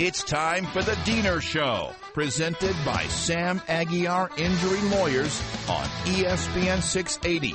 It's time for the Diener Show, presented by Sam Aguiar Injury Lawyers on ESPN 680,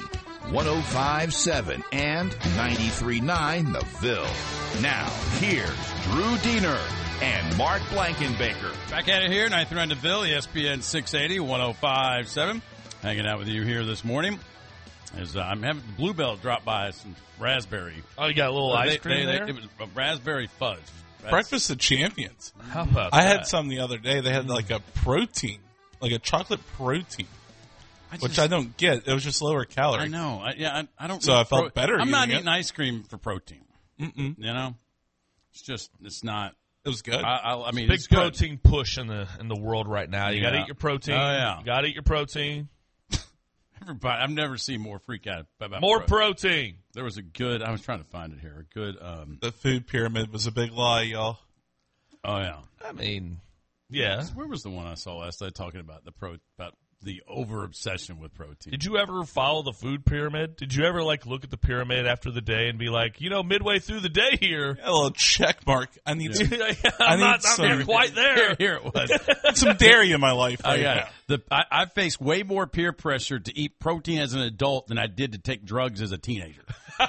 105.7, and 93.9 The Ville. Now, here's Drew Diener and Mark Blankenbaker. Back at it here, 93.9 The Ville, ESPN 680, 105.7. Hanging out with you here this morning. As I'm having the Bluebell drop by some raspberry. Oh, you got a little ice cream there? It was a raspberry fudge. Breakfast of Champions. How about I that? had some the other day. They had like a protein, like a chocolate protein, which I don't get. It was just lower calorie. I know. I don't. So I felt better. I'm not eating eating ice cream for protein. You know, it's not. It was good. I mean, Big it's good. protein push in the world right now. You got to eat your protein. Oh, yeah. You got to eat your protein. Everybody, I've never seen more freak out about More protein. There was a good. I was trying to find it here. A good. The food pyramid was a big lie, y'all. Oh yeah. I mean, yeah. Where was the one I saw last night talking about the over obsession with protein? Did you ever follow the food pyramid? Did you ever look at the pyramid after the day and be like, midway through the day here, A little check mark. I need some. I'm not quite there. Here it was. some dairy in my life. I Right got now. it. I faced way more peer pressure to eat protein as an adult than I did to take drugs as a teenager.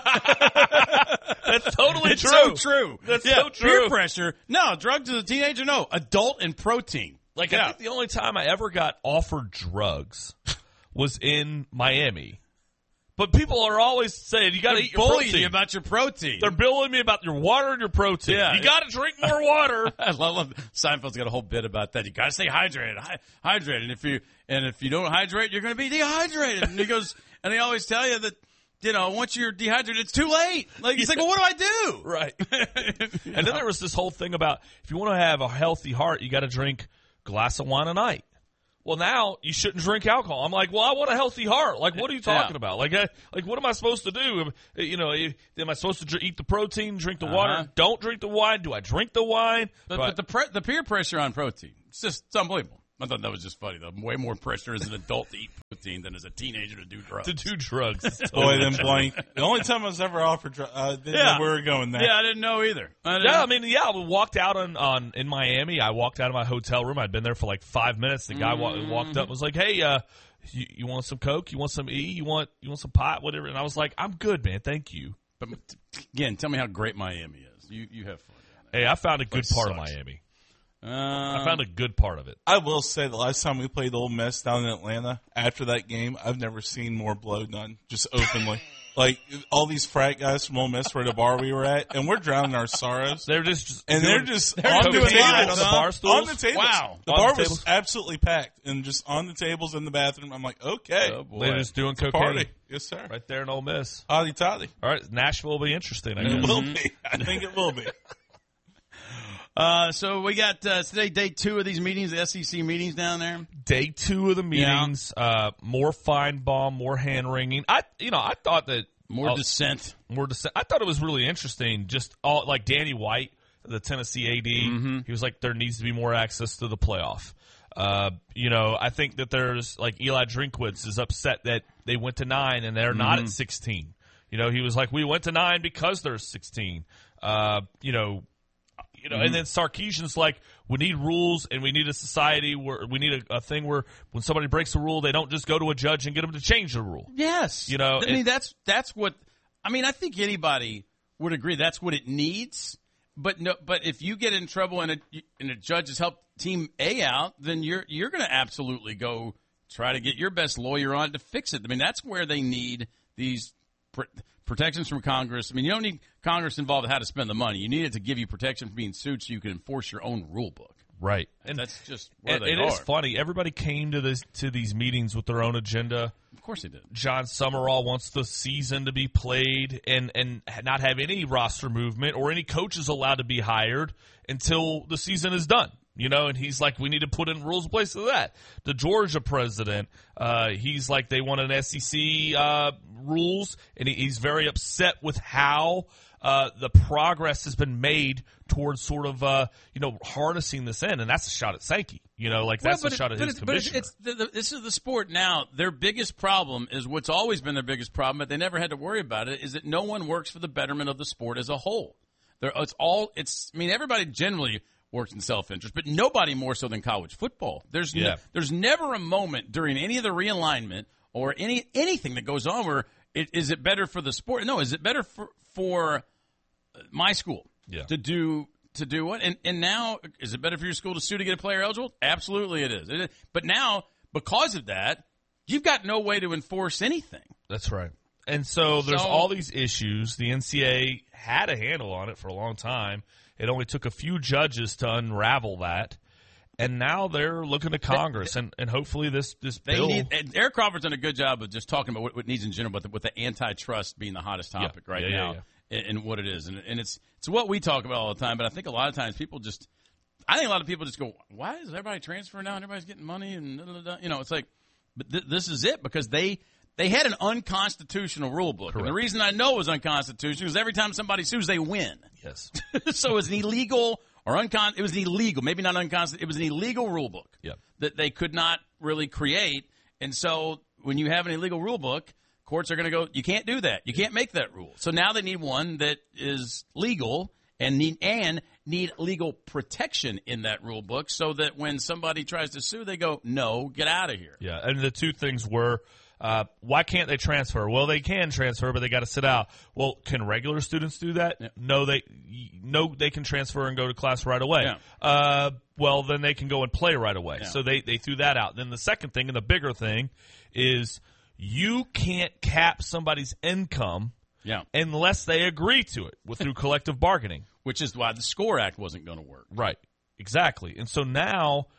That's totally It's true. so true. That's Yeah, so true. Peer pressure. No, drugs as a teenager. No, adult and protein. I think the only time I ever got offered drugs was in Miami. But people are always saying, you got to eat your bullying protein. you about your protein. They're bullying me about your water and your protein. Yeah. You got to drink more water. I love Seinfeld's got a whole bit about that. You got to stay hydrated. Hydrated. And if you don't hydrate, you're going to be dehydrated. And he goes, and they always tell you that, once you're dehydrated, it's too late. He's like, well, what do I do? Right. And then there was this whole thing about if you want to have a healthy heart, you got to drink a glass of wine a night. Well, now you shouldn't drink alcohol. I'm like, well, I want a healthy heart. What are you talking about? What am I supposed to do? Am I supposed to eat the protein, drink the water? Don't drink the wine? Do I drink the wine? But the peer pressure on protein, it's unbelievable. I thought that was just funny, though. Way more pressure as an adult to eat protein than as a teenager to do drugs. Boy, then blank. The only time I was ever offered drugs, didn't know we were going there. Yeah, I didn't know either. I walked out in Miami. I walked out of my hotel room. I'd been there for 5 minutes. The guy walked up and was like, hey, you want some Coke? You want some E? You want some pot? Whatever. And I was like, I'm good, man. Thank you. But again, tell me how great Miami is. You have fun. Hey, I found a good part of Miami. I found a good part of it. I will say the last time we played Ole Miss down in Atlanta, after that game, I've never seen more blow done, just openly. All these frat guys from Ole Miss were at a bar we were at, and we're drowning our sorrows. They're just on doing the tables. On the bar stools? On the tables. Wow. The bar was absolutely packed, and just on the tables in the bathroom. I'm like, okay. Oh, boy. They're just doing It's a cocaine. party. Yes, sir. Right there in Ole Miss. Hotty toddy. All right, Nashville will be interesting, I guess. It will be. I think it will be. So we got today day 2 of these meetings, the SEC meetings down there. Day 2 of the meetings, more Feinbaum, more hand wringing. I thought that More dissent. I thought it was really interesting. Just like Danny White, the Tennessee AD, he was like, there needs to be more access to the playoff. I think that there's Eli Drinkwitz is upset that they went to 9 and they're not at 16. He was like, we went to 9 because there's 16. And then Sarkisian's like, we need rules and we need a society where we need a thing where when somebody breaks a rule, they don't just go to a judge and get them to change the rule. Yes. That's what I think anybody would agree that's what it needs. But if you get in trouble and a judge has helped team A out, then you're going to absolutely go try to get your best lawyer on to fix it. That's where they need these protections from Congress. You don't need Congress involved in how to spend the money. You need it to give you protection from being sued so you can enforce your own rule book. Right. And that's just where they are. It is funny. Everybody came to these meetings with their own agenda. Of course they did. John Summerall wants the season to be played and not have any roster movement or any coaches allowed to be hired until the season is done. And he's like, we need to put in rules in place of that. The Georgia president, he's like, they want an SEC rules, and he's very upset with how the progress has been made towards sort of, harnessing this in, and that's a shot at Sankey. That's a shot at his commissioner. This is the sport now. Their biggest problem is what's always been their biggest problem, but they never had to worry about it, is that no one works for the betterment of the sport as a whole. Everybody generally works in self-interest, but nobody more so than college football. There's never a moment during any of the realignment or anything that goes on where is it better for the sport? No, is it better for my school to do what? And now, is it better for your school to sue to get a player eligible? Absolutely it is. But now, because of that, you've got no way to enforce anything. That's right. And so there's all these issues. The NCAA had a handle on it for a long time. It only took a few judges to unravel that. And now they're looking to Congress, and hopefully this bill. Eric Crawford's done a good job of just talking about what needs in general, but with the antitrust being the hottest topic now and what it is. And it's what we talk about all the time, but I think a lot of times a lot of people just go, why is everybody transferring now and everybody's getting money? And it's like, but this is it because they had an unconstitutional rule book. Correct. And the reason I know it was unconstitutional is every time somebody sues, they win. Yes. So it was an illegal it was an illegal, maybe not unconstitutional, it was an illegal rule book that they could not really create. And so when you have an illegal rule book, courts are going to go, you can't do that. You can't make that rule. So now they need one that is legal and need legal protection in that rule book so that when somebody tries to sue, they go, no, get out of here. Yeah, and the two things were, why can't they transfer? Well, they can transfer, but they got to sit out. Well, can regular students do that? Yeah. No, they can transfer and go to class right away. Yeah. Well, then they can go and play right away. Yeah. So they threw that out. Then the second thing and the bigger thing is you can't cap somebody's income unless they agree to it through collective bargaining. Which is why the SCORE Act wasn't going to work. Right. Exactly. And so now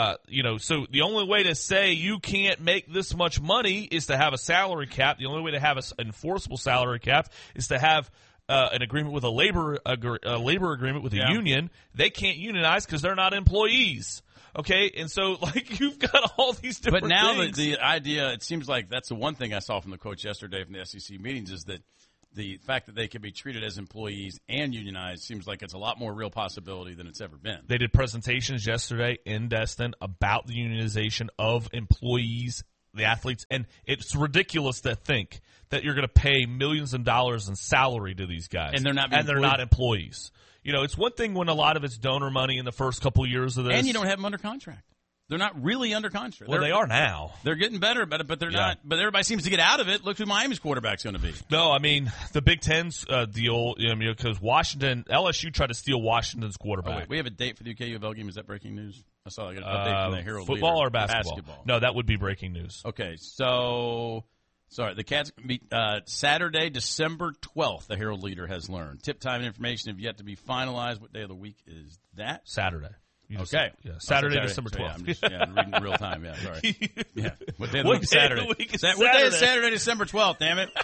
so the only way to say you can't make this much money is to have a salary cap. The only way to have an enforceable salary cap is to have an agreement with a labor agreement with a union. They can't unionize because they're not employees. Okay, and so you've got all these different. But now things. the idea, it seems like that's the one thing I saw from the coach yesterday from the SEC meetings is that the fact that they can be treated as employees and unionized seems like it's a lot more real possibility than it's ever been. They did presentations yesterday in Destin about the unionization of employees, the athletes, and it's ridiculous to think that you're going to pay millions of dollars in salary to these guys. And they're not employees. It's one thing when a lot of it's donor money in the first couple of years of this. And you don't have them under contract. They're not really under contract. Well, they are now. They're getting better, but they're not. But everybody seems to get out of it. Look who Miami's quarterback's going to be. No, I mean, the Big Ten's deal, because LSU tried to steal Washington's quarterback. Oh, wait, we have a date for the UK U of L game. Is that breaking news? I saw an update from the Herald Football leader. Or basketball? No, that would be breaking news. Okay, so, sorry, the Cats meet Saturday, December 12th, the Herald leader has learned. Tip time and information have yet to be finalized. What day of the week is that? Saturday. Okay. Saturday, December 12th. So, I'm reading in real time. Yeah, sorry. Yeah. What day of the week is Saturday? What day is Saturday, December 12th, damn it?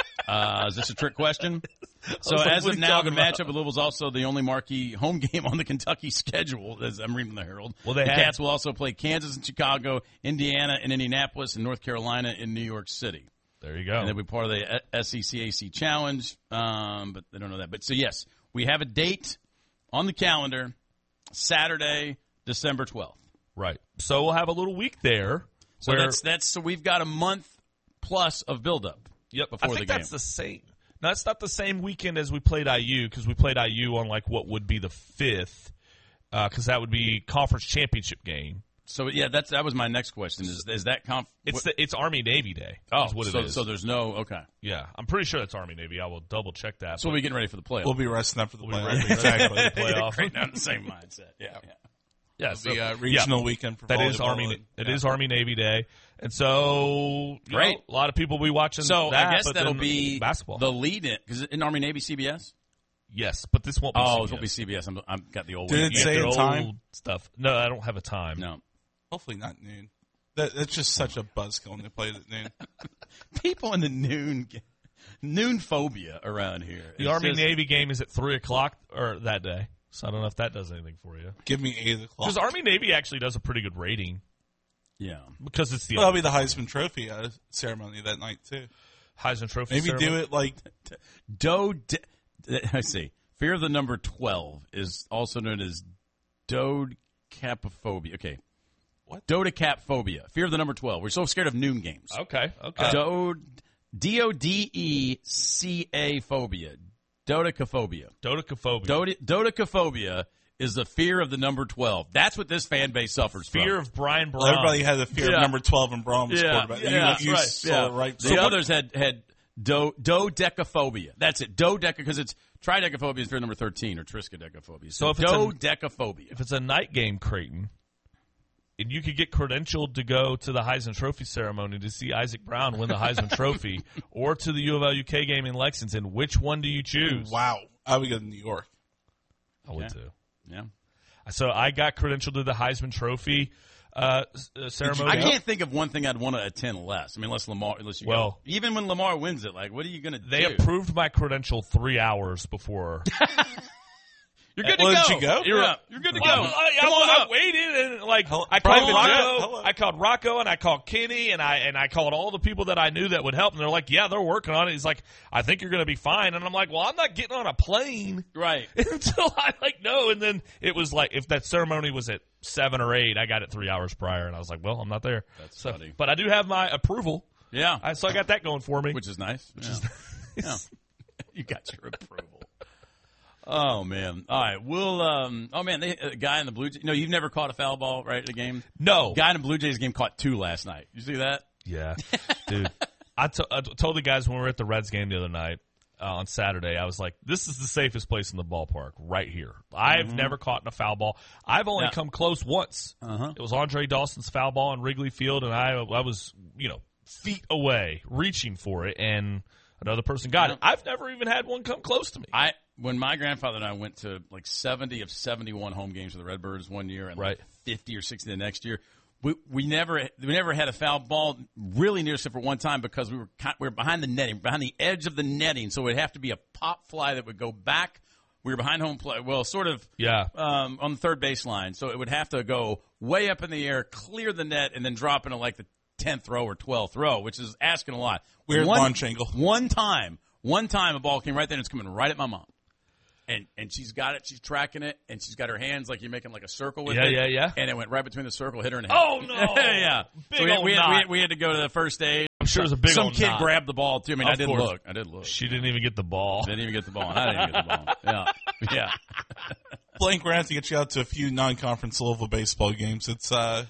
Is this a trick question? So as of now, the matchup with Louisville is also the only marquee home game on the Kentucky schedule, as I'm reading the Herald. Well, the Cats will also play Kansas and Chicago, Indiana and Indianapolis, and North Carolina in New York City. There you go. And they'll be part of the SEC-AC Challenge, but they don't know that. But so, yes, we have a date on the calendar. Saturday, December 12th. Right. So we'll have a little week there. So so we've got a month plus of buildup. Yep. Before I think the game. That's the same. No, it's not the same weekend as we played IU because we played IU on what would be the 5th because that would be conference championship game. So that was my next question. Is that it's Army-Navy Day. Oh, is what it is. So there's no Yeah, I'm pretty sure it's Army-Navy. I will double check that. So we'll be getting ready for the playoff. We'll be resting up for the playoff. Exactly, the playoff. Right now, the same mindset. Yeah. Yeah, so the regional weekend for that is Army. It is Army-Navy Day, and so great. A lot of people will be watching. So that, I guess that'll be basketball. The lead-in because in Army-Navy CBS. Yes, but this won't be. Oh, it won't be CBS. I've got the old. Did it say a time? Stuff. No, I don't have a time. No. Hopefully not noon. That's just such a buzzkill when they play it at noon. People in the noon phobia around here. The Army-Navy game is at 3:00 or that day, so I don't know if that does anything for you. Give me 8:00. Because Army-Navy actually does a pretty good rating. Yeah. Because it's the... Well, that'll be the Heisman Trophy ceremony that night, too. Heisman Trophy Maybe ceremony? do it like... Let's see. Fear of the number 12 is also known as dodecapophobia. Okay. What? Dodecapophobia. Fear of the number 12. We're so scared of noon games. Okay. D-O-D-E-C-A phobia. Dodecaphobia. Dodecaphobia. Dodecaphobia is the fear of the number 12. That's what this fan base suffers from. Fear of Brian Brown. Well, everybody had the fear of number 12 and Braun was quarterback. That's You right. saw it right. The others had dodecaphobia. That's it. Because it's tridecaphobia is fear number 13 or triskaidekaphobia. So if dodecaphobia. If it's a night game, Creighton, and you could get credentialed to go to the Heisman Trophy ceremony to see Isaac Brown win the Heisman Trophy, or to the U of L UK game in Lexington, which one do you choose? Wow. I would go to New York. I would too. Yeah. So I got credentialed to the Heisman Trophy ceremony. I can't think of one thing I'd want to attend less. I mean, unless you go. Even when Lamar wins it, like, what are you going to do? They approved my credential 3 hours before. You're good to go. Did you go? You're good to go. I waited and I called Rocco and I called Kenny and I called all the people that I knew that would help, and they're like, yeah, they're working on it. He's like, I think you're going to be fine, and I'm like, well, I'm not getting on a plane right until I know. And then it was like, if that ceremony was at 7 or 8, I got it 3 hours prior, and I was like, well, I'm not there. That's funny. But I do have my approval. Yeah, so I got that going for me, which is nice. You got your approval. Oh, man. All right. We'll, a guy in the Blue Jays. No, you've never caught a foul ball, right, at a game? No. Guy in the Blue Jays game caught 2 last night. You see that? Yeah. Dude, I told the guys when we were at the Reds game the other night on Saturday, I was like, this is the safest place in the ballpark right here. I've never caught in a foul ball. I've only come close once. It was Andre Dawson's foul ball in Wrigley Field, and I was, feet away reaching for it, and another person got it. I've never even had one come close to me. When my grandfather and I went to like 70 of 71 home games for the Redbirds one year and like 50 or 60 the next year, we never had a foul ball really near except for one time because we were behind the netting, behind the edge of the netting, so it would have to be a pop fly that would go back. We were behind home plate, on the third baseline, so it would have to go way up in the air, clear the net, and then drop into like the 10th row or 12th row, which is asking a lot. Weird launch angle. One time a ball came right there and it's coming right at my mom. And she's got it, she's tracking it, and she's got her hands like you're making like a circle with it. Yeah. And it went right between the circle, hit her in the head. Oh, no. Yeah. Big so old knot. we had to go to the first aid. I'm sure it was a big Some old kid knot. grabbed the ball, too. I mean, I did look. She didn't even get the ball. Didn't even get the ball. I didn't even get the ball. Yeah. Blank, we're going to have to get you out to a few non-conference Louisville baseball games. It's the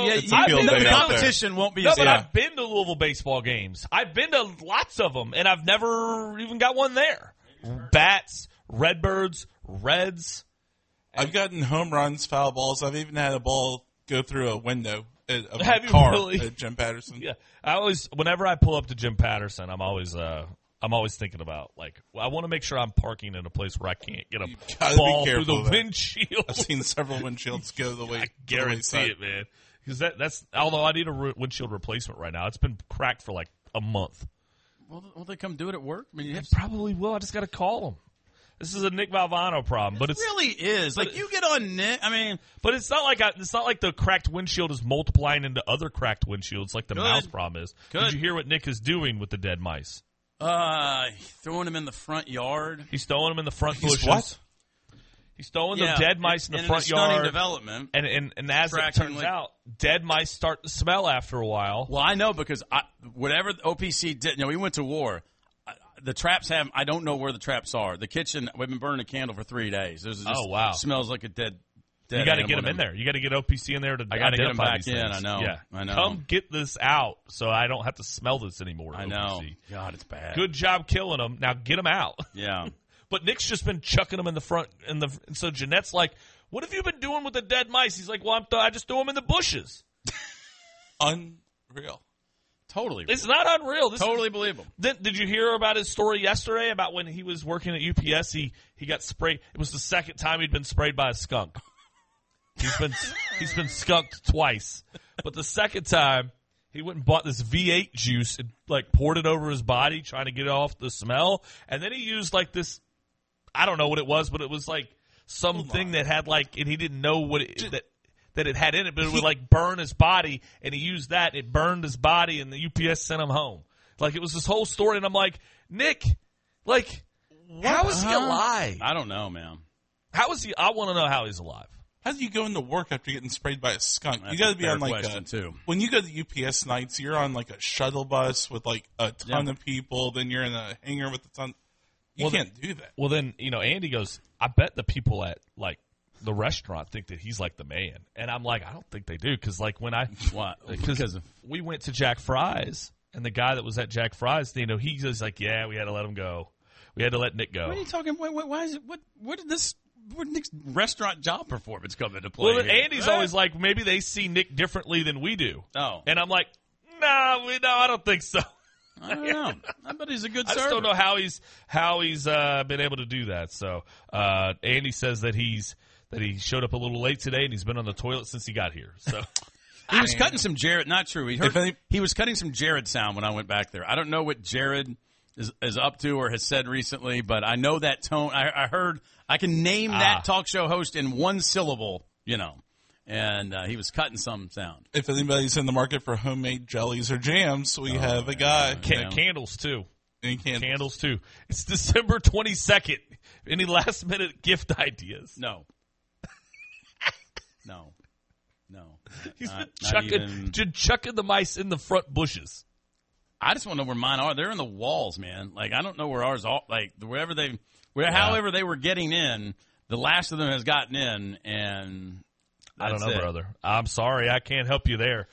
competition won't be No, as but I've been to Louisville baseball games. I've been to lots of them, and I've never even got one there. Bats, Redbirds, Reds. I've gotten home runs, foul balls. I've even had a ball go through a window of a Have you car really? at Jim Patterson. Yeah, whenever I pull up to Jim Patterson, I'm always thinking about I want to make sure I'm parking in a place where I can't get a ball through the windshield. I've seen several windshields go the way. I guarantee it, man. Because that's although I need a windshield replacement right now. It's been cracked for like a month. Will they come do it at work? I mean, they probably will. I just got to call them. This is a Nick Valvano problem, but it really is. Like you get on Nick. I mean, but it's not like the cracked windshield is multiplying into other cracked windshields like the mouse problem is. Did you hear what Nick is doing with the dead mice? Throwing them in the front yard. He's throwing them in the front bushes. What? He's throwing the dead mice in the front yard. Stunning development. And as it turns out, dead mice start to smell after a while. Well, I know because whatever the OPC did, we went to war. The traps I don't know where the traps are. The kitchen, we've been burning a candle for 3 days. Wow. Smells like a dead you got to get them in there. You got to get OPC in there to I got to get them back these in. things. I know. Yeah. I know. Come get this out so I don't have to smell this anymore. I know. OPC. God, it's bad. Good job killing them. Now get them out. Yeah. But Nick's just been chucking them in the front. So Jeanette's like, what have you been doing with the dead mice? He's like, well, I just threw them in the bushes. Unreal. Totally. It's not unreal. Totally believable. Did you hear about his story yesterday about when he was working at UPS? He got sprayed. It was the second time he'd been sprayed by a skunk. He's been skunked twice. But the second time, he went and bought this V8 juice and poured it over his body, trying to get off the smell. And then he used this, I don't know what it was, but it was something that had and he didn't know what that it had in it, but it would burn his body, and he used that. It burned his body, and the UPS sent him home. It was this whole story, and I'm like, Nick, how is he alive? I don't know, man. How is he? I want to know how he's alive. How do you go into work after getting sprayed by a skunk? That's you got to be on too. When you go to UPS nights, you're on a shuttle bus with a ton of people. Then you're in a hangar with a ton. You can't do that. Well, then Andy goes, I bet the people at the restaurant think that he's like the man. And I'm like, I don't think they do. Because, like, when I – because we went to Jack Fry's, and the guy that was at Jack Fry's, he was like, yeah, we had to let him go. We had to let Nick go. What are you talking – why is it – where did this Nick's restaurant job performance come into play? Well, Andy's always like, maybe they see Nick differently than we do. Oh. And I'm like, no, I don't think so. I don't know. I bet he's a good server. I just don't know how he's been able to do that. So Andy says that he showed up a little late today and he's been on the toilet since he got here. So he was cutting some Jared. Not true. He was cutting some Jared sound when I went back there. I don't know what Jared is up to or has said recently, but I know that tone. I heard. I can name that talk show host in one syllable. And he was cutting some sound. If anybody's in the market for homemade jellies or jams, we have a guy. Candles, too. And Candles, too. It's December 22nd. Any last-minute gift ideas? No. He's chucking the mice in the front bushes. I just want to know where mine are. They're in the walls, man. Like, I don't know where ours are. Like, however they were getting in, the last of them has gotten in, and... I don't know, brother. I'm sorry. I can't help you there.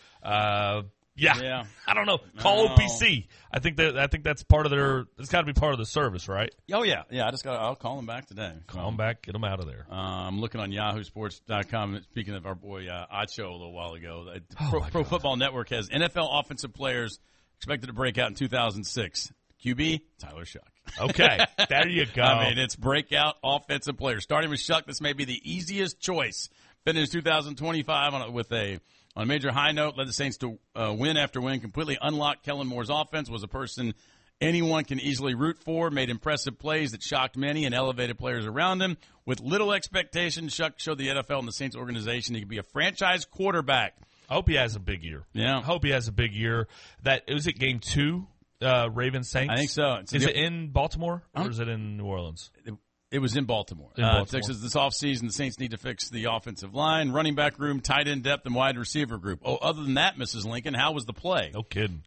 Yeah. I don't know. Call OPC. I think that's part of their – it's got to be part of the service, right? Oh, yeah. Yeah, I'll call them back today. Call them back. Get them out of there. I'm looking on yahoosports.com. Speaking of our boy Acho a little while ago, Pro Football Network has NFL offensive players expected to break out in 2006. QB, Tyler Shuck. Okay, there you go. I mean, it's breakout offensive players. Starting with Shuck, this may be the easiest choice. Finished 2025 on a major high note, led the Saints to win after win, completely unlocked Kellen Moore's offense, was a person anyone can easily root for, made impressive plays that shocked many and elevated players around him. With little expectation, Shuck showed the NFL and the Saints organization he could be a franchise quarterback. I hope he has a big year. Yeah. I hope he has a big year. Was it game 2, Ravens Saints? I think so. Is it in Baltimore or is it in New Orleans? It was in Baltimore. Texas, this offseason, the Saints need to fix the offensive line, running back room, tight end depth, and wide receiver group. Oh, other than that, Mrs. Lincoln, how was the play? No kidding.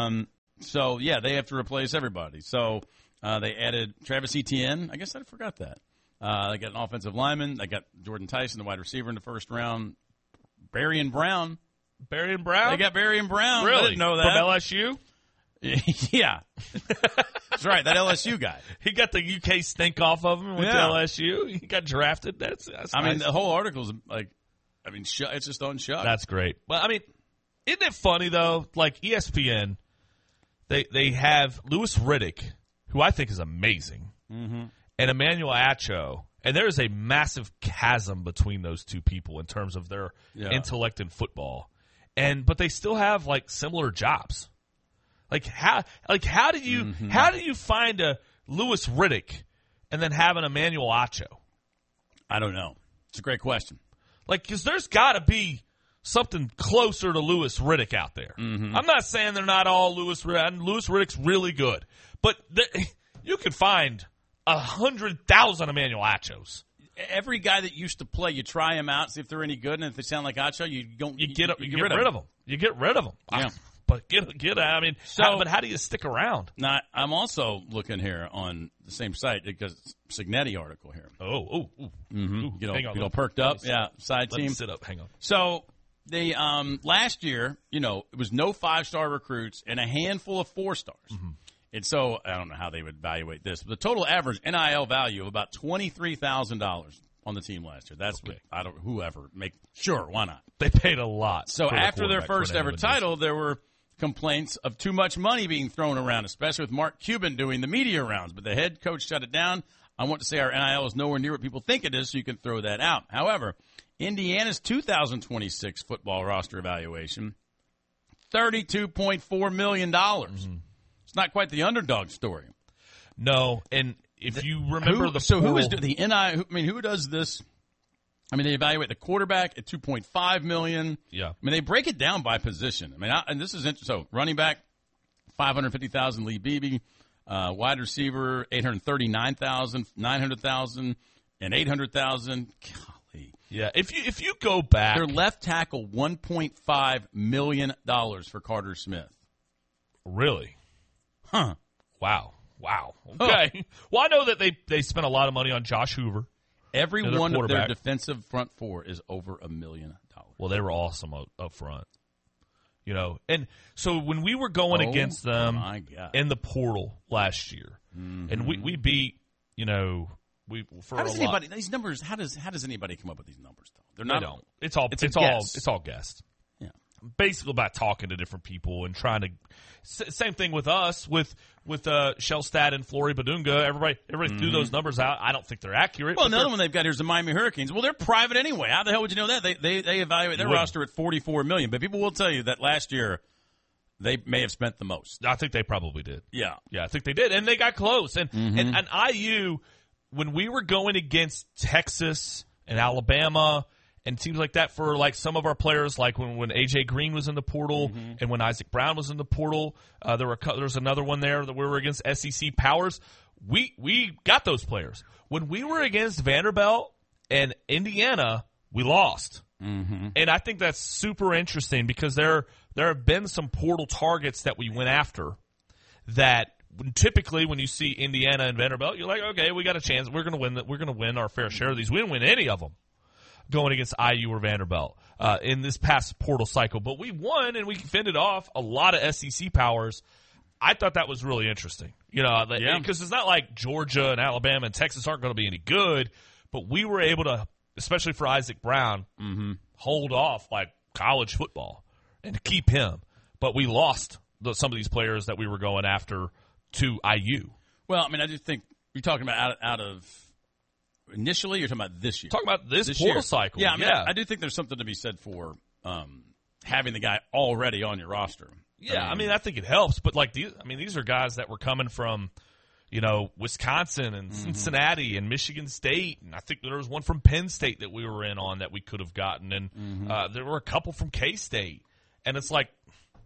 So, yeah, they have to replace everybody. So they added Travis Etienne. I guess I forgot that. They got an offensive lineman. They got Jordan Tyson, the wide receiver, in the first round. Berrien Brown. Berrien Brown? They got Berrien Brown. Really? I didn't know that. From LSU? Yeah. That's right, that LSU guy. He got the UK stink off of him and went to LSU. He got drafted. That's I nice. mean, the whole article's like, it's just on Shuck. That's great. Well, I mean, isn't it funny, though? Like, ESPN, they have Louis Riddick, who I think is amazing, and Emmanuel Acho, and there is a massive chasm between those two people in terms of their intellect in football. But they still have, like, similar jobs. How do you find a Louis Riddick and then have an Emmanuel Acho? I don't know. It's a great question. Because there's got to be something closer to Louis Riddick out there. Mm-hmm. I'm not saying they're not all Louis Riddick. Louis Riddick's really good, but you could find 100,000 Emmanuel Achos. Every guy that used to play, you try him out, see if they're any good, and if they sound like Acho, you get rid of them. You get rid of them. Yeah. But I mean, but how do you stick around? Now, I'm also looking here on the same site because Signetti article here. Hang on, perked up. Yeah, side let team. Me sit up. Hang on. So they last year, it was no 5-star recruits and a handful of 4-stars. Mm-hmm. And so I don't know how they would evaluate this, but the total average NIL value of about $23,000 on the team last year. That's okay. Sure, why not? They paid a lot. So after their first ever title, there were complaints of too much money being thrown around, especially with Mark Cuban doing the media rounds. But the head coach shut it down. I want to say our NIL is nowhere near what people think it is, so you can throw that out. However, Indiana's 2026 football roster evaluation, $32.4 million. Mm-hmm. It's not quite the underdog story. No, and if you remember who is the NIL? Who does this? They evaluate the quarterback at $2.5 million. Yeah. They break it down by position. And this is interesting. So running back, $550,000, Lee Beebe. Wide receiver, $839,000, $900,000, and $800,000. Golly. Yeah. If you go back, their left tackle, $1.5 million for Carter Smith. Really? Huh. Wow. Okay. Well, I know that they spent a lot of money on Josh Hoover. Every their one of their quarterback. defensive front four is over $1 million. Well, they were awesome up front. And so when we were going against them my God. in the portal last year, and we beat, for How does a lot. anybody these numbers? How does anybody come up with these numbers though? They're They not. don't. It's all guessed. Yeah. Basically about talking to different people and trying to. Same thing with us with Shellstad and Flory Badunga. Everybody threw those numbers out. I don't think they're accurate. Well, but another one they've got here is the Miami Hurricanes. Well, they're private anyway. How the hell would you know that? They evaluate their roster at $44 million, but people will tell you that last year they may have spent the most. I think they probably did. Yeah. I think they did, and they got close. And IU, when we were going against Texas and Alabama and teams like that for like some of our players, like when AJ Green was in the portal and when Isaac Brown was in the portal, there was another one there that we were against SEC powers. We got those players. When we were against Vanderbilt and Indiana, we lost. And I think that's super interesting because there have been some portal targets that we went after that typically when you see Indiana and Vanderbilt, you're like, okay, we got a chance. We're going to win. We're going to win our fair share of these. We didn't win any of them going against IU or Vanderbilt in this past portal cycle, but we won and we fended off a lot of SEC powers. I thought that was really interesting, because it's not like Georgia and Alabama and Texas aren't going to be any good, but we were able to, especially for Isaac Brown, hold off like college football and keep him. But we lost some of these players that we were going after to IU. Well, I mean, I just think you're talking about out of initially. You're talking about this year. Talking about this portal year. cycle. Yeah, I mean, I do think there's something to be said for having the guy already on your roster. Yeah, I mean, I think it helps. But like, these are guys that were coming from, Wisconsin and Cincinnati and Michigan State, and I think there was one from Penn State that we were in on that we could have gotten, and there were a couple from K-State, and it's like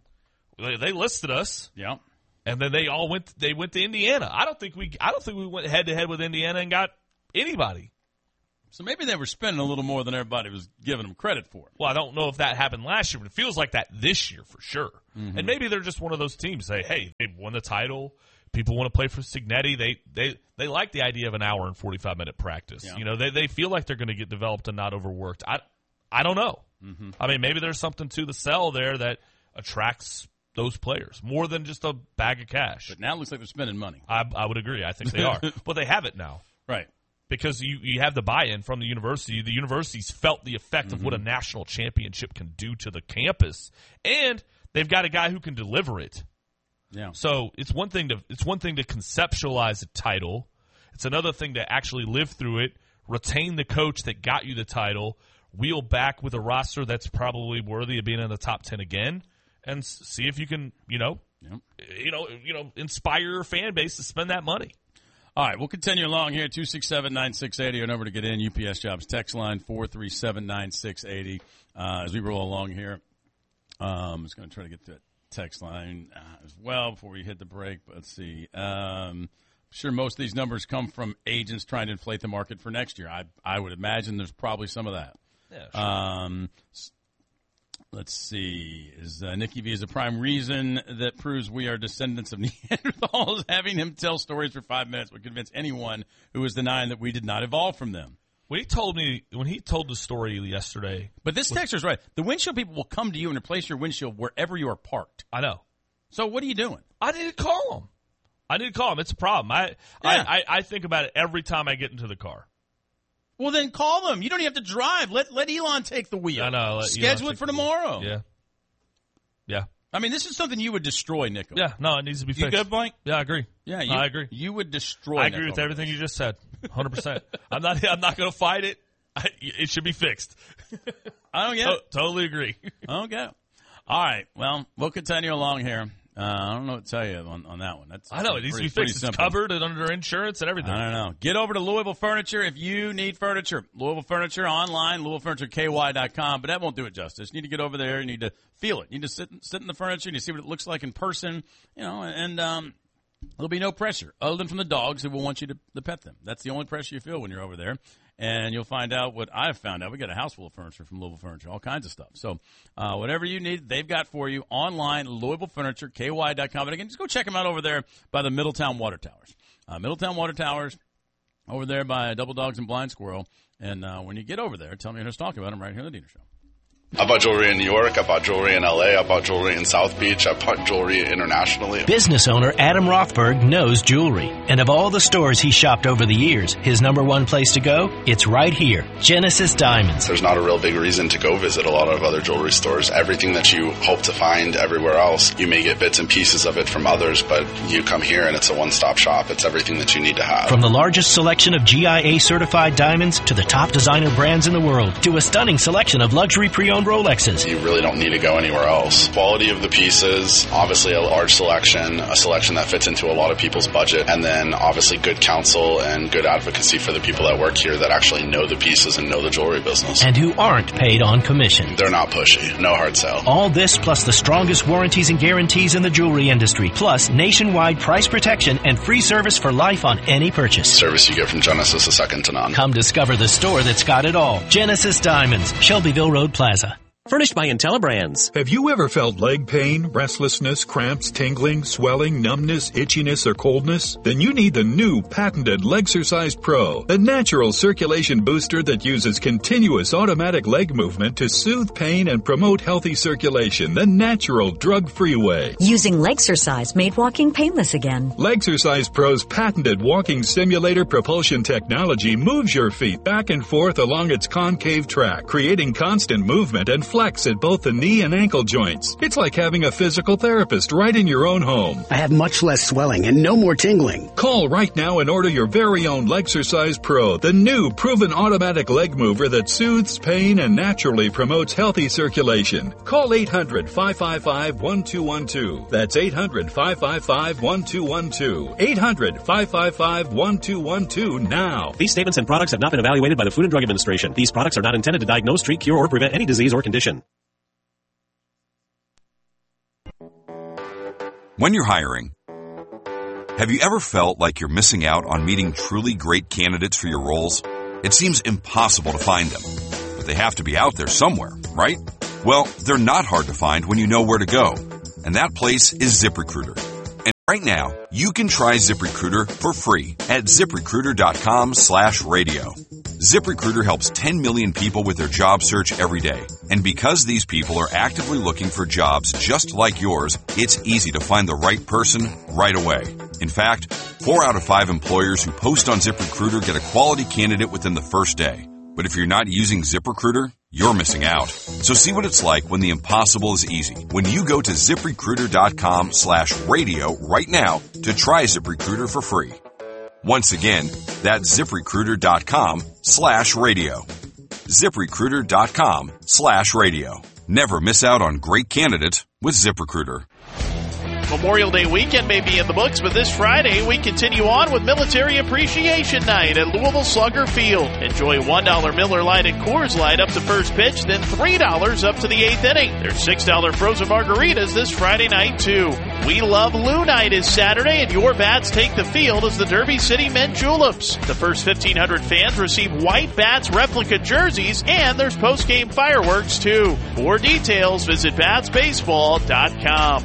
they listed us, and then they went to Indiana. I don't think we went head to head with Indiana and got anybody. So maybe they were spending a little more than everybody was giving them credit for. Well, I don't know if that happened last year, but it feels like that this year for sure. And maybe they're just one of those teams. Hey, they've won the title. People want to play for Signetti. They like the idea of an hour and 45-minute practice. Yeah. They feel like they're going to get developed and not overworked. I don't know. I mean, maybe there's something to the sell there that attracts those players more than just a bag of cash. But now it looks like they're spending money. I would agree. I think they are. Well, they have it now. Right. Because you have the buy-in from the university. The university's felt the effect of what a national championship can do to the campus, and they've got a guy who can deliver it. Yeah. So it's one thing to conceptualize a title. It's another thing to actually live through it, retain the coach that got you the title, wheel back with a roster that's probably worthy of being in the top 10 again, and see if you can, inspire your fan base to spend that money. All right, we'll continue along here, 267-9680, and over to get in, UPS Jobs text line 437-9680. As we roll along here, I'm just going to try to get to that text line as well before we hit the break. But let's see. I'm sure most of these numbers come from agents trying to inflate the market for next year. I would imagine there's probably some of that. Yeah, sure. Let's see. Is Nicky V is a prime reason that proves we are descendants of Neanderthals? Having him tell stories for 5 minutes would convince anyone who is denying that we did not evolve from them. When he told the story yesterday. But this texter's right. The windshield people will come to you and replace your windshield wherever you are parked. I know. So what are you doing? I need to call him. It's a problem. I think about it every time I get into the car. Well, then call them. You don't even have to drive. Let Elon take the wheel. I know. Schedule it for tomorrow. Yeah. I mean, this is something you would destroy, Nico. Yeah. No, it needs to be fixed. You good, Blank? Yeah, I agree. Yeah, I agree. You would destroy. I agree with everything you just said. 100%. I'm not going to fight it. It should be fixed. I don't get it. Totally agree. Okay. All right. Well, we'll continue along here. I don't know what to tell you on that one. I know. It needs to be fixed. It's covered and under insurance and everything. I don't know. Get over to Louisville Furniture if you need furniture. Louisville Furniture online, LouisvilleFurnitureKY.com. But that won't do it justice. You need to get over there. You need to feel it. You need to sit in the furniture. You need to see what it looks like in person. And there'll be no pressure other than from the dogs who will want you to pet them. That's the only pressure you feel when you're over there. And you'll find out what I've found out. We got a house full of furniture from Louisville Furniture, all kinds of stuff. So whatever you need, they've got for you online, LouisvilleFurnitureKY.com. And again, just go check them out over there by the Middletown Water Towers. Middletown Water Towers, over there by Double Dogs and Blind Squirrel. And when you get over there, tell me who's talking about them right here on the Diener Show. I bought jewelry in New York, I bought jewelry in LA, I bought jewelry in South Beach, I bought jewelry internationally. Business owner Adam Rothberg knows jewelry. And of all the stores he shopped over the years, his number one place to go? It's right here, Genesis Diamonds. There's not a real big reason to go visit a lot of other jewelry stores. Everything that you hope to find everywhere else, you may get bits and pieces of it from others, but you come here and it's a one-stop shop. It's everything that you need to have. From the largest selection of GIA certified diamonds to the top designer brands in the world to a stunning selection of luxury pre-owned Rolexes. You really don't need to go anywhere else. Quality of the pieces, obviously a large selection, a selection that fits into a lot of people's budget, and then obviously good counsel and good advocacy for the people that work here that actually know the pieces and know the jewelry business. And who aren't paid on commission. They're not pushy. No hard sell. All this plus the strongest warranties and guarantees in the jewelry industry, plus nationwide price protection and free service for life on any purchase. Service you get from Genesis is second to none. Come discover the store that's got it all. Genesis Diamonds, Shelbyville Road Plaza. Furnished by IntelliBrands. Have you ever felt leg pain, restlessness, cramps, tingling, swelling, numbness, itchiness, or coldness? Then you need the new patented Legsercise Pro, the natural circulation booster that uses continuous automatic leg movement to soothe pain and promote healthy circulation the natural drug-free way. Using Legsercise made walking painless again. Legsercise Pro's patented walking simulator propulsion technology moves your feet back and forth along its concave track, creating constant movement and flex at both the knee and ankle joints. It's like having a physical therapist right in your own home. I have much less swelling and no more tingling. Call right now and order your very own Legsercise Pro, the new proven automatic leg mover that soothes pain and naturally promotes healthy circulation. Call 800-555-1212. That's 800-555-1212. 800-555-1212 now. These statements and products have not been evaluated by the Food and Drug Administration. These products are not intended to diagnose, treat, cure, or prevent any disease or condition. When you're hiring, have you ever felt like you're missing out on meeting truly great candidates for your roles? It seems impossible to find them, but they have to be out there somewhere, right? Well, they're not hard to find when you know where to go, and that place is ZipRecruiter. And right now, you can try ZipRecruiter for free at ZipRecruiter.com/radio. ZipRecruiter helps 10 million people with their job search every day. And because these people are actively looking for jobs just like yours, it's easy to find the right person right away. In fact, 4 out of 5 employers who post on ZipRecruiter get a quality candidate within the first day. But if you're not using ZipRecruiter, you're missing out. So see what it's like when the impossible is easy. When you go to ZipRecruiter.com/radio right now to try ZipRecruiter for free. Once again, that's ZipRecruiter.com/radio. ZipRecruiter.com/radio. Never miss out on great candidates with ZipRecruiter. Memorial Day weekend may be in the books, but this Friday we continue on with Military Appreciation Night at Louisville Slugger Field. Enjoy $1 Miller Lite and Coors Light up to first pitch, then $3 up to the 8th inning. There's $6 frozen margaritas this Friday night, too. We Love Lou Night is Saturday, and your bats take the field as the Derby City Men Juleps. The first 1,500 fans receive White Bats replica jerseys, and there's post-game fireworks, too. For details, visit batsbaseball.com.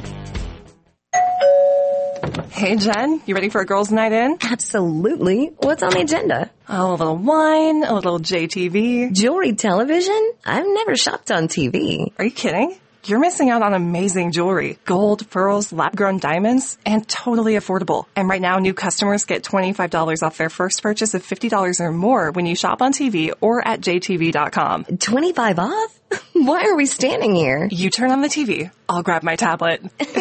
Hey, Jen, you ready for a girls' night in? Absolutely. What's on the agenda? Oh, a little wine, a little JTV. Jewelry television? I've never shopped on TV. Are you kidding? You're missing out on amazing jewelry. Gold, pearls, lab-grown diamonds, and totally affordable. And right now, new customers get $25 off their first purchase of $50 or more when you shop on TV or at jtv.com. 25 off? Why are we standing here? You turn on the TV. I'll grab my tablet.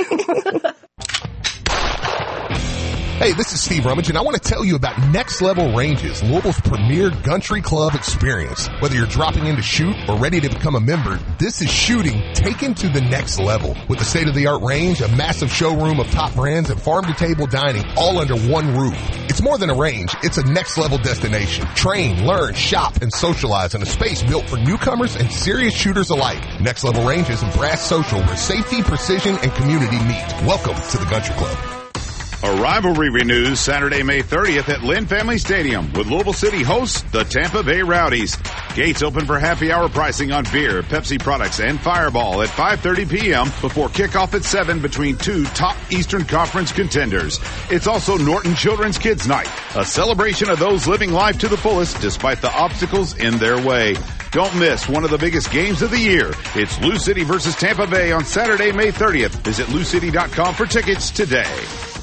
Hey, this is Steve Rummage, and I want to tell you about Next Level Ranges, Louisville's premier country club experience. Whether you're dropping in to shoot or ready to become a member, this is shooting taken to the next level. With a state-of-the-art range, a massive showroom of top brands, and farm-to-table dining all under one roof. It's more than a range. It's a next-level destination. Train, learn, shop, and socialize in a space built for newcomers and serious shooters alike. Next Level Ranges and Brass Social, where safety, precision, and community meet. Welcome to the Country Club. A rivalry renews Saturday, May 30th at Lynn Family Stadium with Louisville City hosts the Tampa Bay Rowdies. Gates open for happy hour pricing on beer, Pepsi products, and Fireball at 5:30 p.m. before kickoff at 7 between two top Eastern Conference contenders. It's also Norton Children's Kids Night, a celebration of those living life to the fullest despite the obstacles in their way. Don't miss one of the biggest games of the year. It's Lou City versus Tampa Bay on Saturday, May 30th. Visit LouCity.com for tickets today.